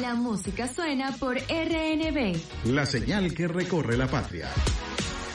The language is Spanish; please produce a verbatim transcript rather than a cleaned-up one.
La música suena por R N B. La señal que recorre la patria.